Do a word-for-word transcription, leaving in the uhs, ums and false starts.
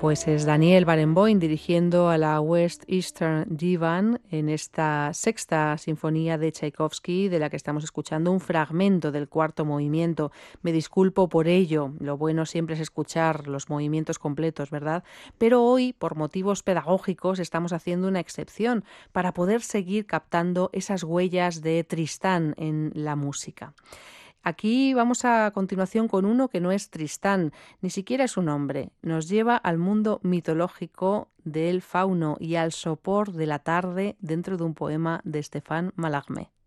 Pues es Daniel Barenboim dirigiendo a la West Eastern Divan en esta sexta sinfonía de Tchaikovsky, de la que estamos escuchando un fragmento del cuarto movimiento. Me disculpo por ello, lo bueno siempre es escuchar los movimientos completos, ¿verdad? Pero hoy, por motivos pedagógicos, estamos haciendo una excepción para poder seguir captando esas huellas de Tristán en la música. Aquí vamos a continuación con uno que no es Tristán, ni siquiera es un hombre. Nos lleva al mundo mitológico del fauno y al sopor de la tarde dentro de un poema de Stéphane Mallarmé.